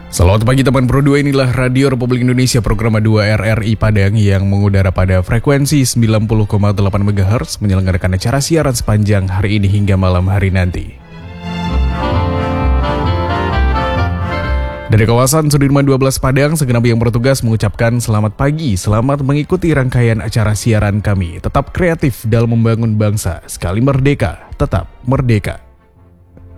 Selamat pagi teman Pro 2, inilah Radio Republik Indonesia program 2 RRI Padang yang mengudara pada frekuensi 90,8 MHz menyelenggarakan acara siaran sepanjang hari ini hingga malam hari nanti. Dari kawasan Sudirman 12 Padang, segenap yang bertugas mengucapkan selamat pagi, selamat mengikuti rangkaian acara siaran kami. Tetap kreatif dalam membangun bangsa, sekali merdeka, tetap merdeka.